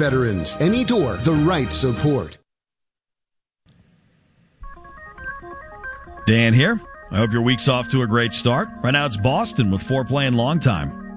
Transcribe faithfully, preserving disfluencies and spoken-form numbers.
veterans. Any door, the right support. Dan here. I hope your week's off to a great start. Right now it's Boston with four playing long time.